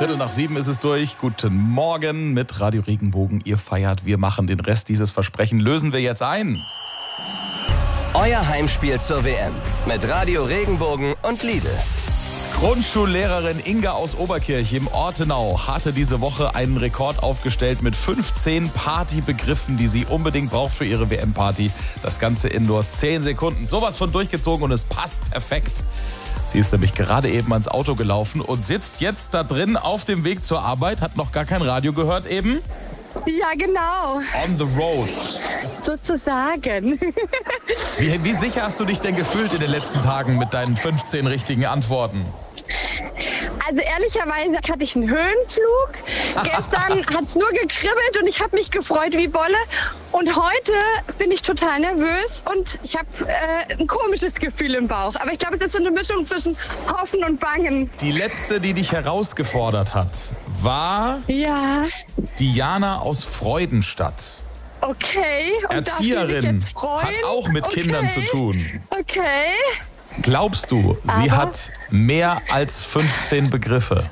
6:15 ist es durch. Guten Morgen mit Radio Regenbogen. Ihr feiert, wir machen den Rest. Dieses Versprechen lösen wir jetzt ein. Euer Heimspiel zur WM mit Radio Regenbogen und Lidl. Grundschullehrerin Inga aus Oberkirch im Ortenau hatte diese Woche einen Rekord aufgestellt mit 15 Partybegriffen, die sie unbedingt braucht für ihre WM-Party. Das Ganze in nur 10 Sekunden. Sowas von durchgezogen und es passt perfekt. Sie ist nämlich gerade eben ans Auto gelaufen und sitzt jetzt da drin auf dem Weg zur Arbeit, hat noch gar kein Radio gehört eben. Ja, genau. On the road. Sozusagen. Wie sicher hast du dich denn gefühlt in den letzten Tagen mit deinen 15 richtigen Antworten? Also ehrlicherweise hatte ich einen Höhenflug. Gestern hat es nur gekribbelt und ich habe mich gefreut wie Bolle. Und heute bin ich total nervös und ich habe ein komisches Gefühl im Bauch. Aber ich glaube, das ist so eine Mischung zwischen Hoffen und Bangen. Die letzte, die dich herausgefordert hat, war Diana aus Freudenstadt. Okay. Und Erzieherin, jetzt freuen? hat auch mit Kindern zu tun. Okay. Glaubst du, sie hat mehr als 15 Begriffe?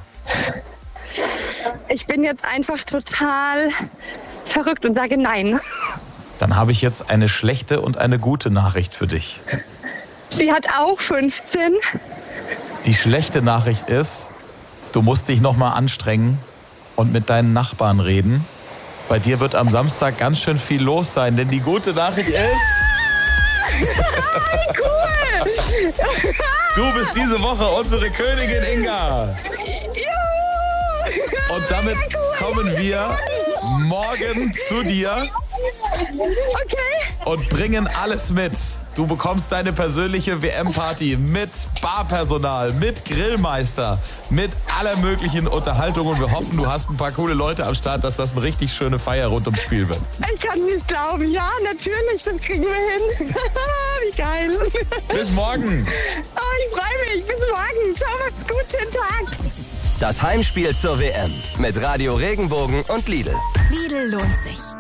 Ich bin jetzt einfach total verrückt und sage nein. Dann habe ich jetzt eine schlechte und eine gute Nachricht für dich. Sie hat auch 15. Die schlechte Nachricht ist, du musst dich noch mal anstrengen und mit deinen Nachbarn reden. Bei dir wird am Samstag ganz schön viel los sein, denn die gute Nachricht ist... Cool! Du bist diese Woche unsere Königin Inga. Juhu! Und damit kommen wir morgen zu dir Okay. und bringen alles mit. Du bekommst deine persönliche WM-Party mit Barpersonal, mit Grillmeister, mit aller möglichen Unterhaltung. Und wir hoffen, du hast ein paar coole Leute am Start, dass das eine richtig schöne Feier rund ums Spiel wird. Ich kann nicht glauben. Ja, natürlich, das kriegen wir hin. Wie geil. Bis morgen. Oh, ich freue mich. Bis morgen. Ciao, macht's gut. Schönen Tag. Das Heimspiel zur WM mit Radio Regenbogen und Lidl. Lidl lohnt sich.